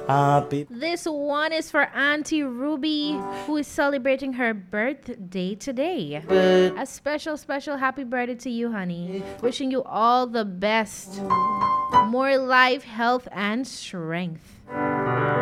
Happy. This one is for Auntie Ruby, who is celebrating her birthday today. A special, special happy birthday to you, honey. Wishing you all the best. More life, health, and strength.